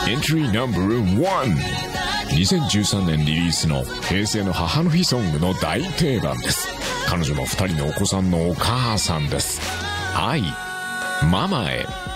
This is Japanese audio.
Entry No.1 2013年リリースの平成の母の日ソングの大定番です。彼女も2人のお子さんのお母さんです。はい、ママへ。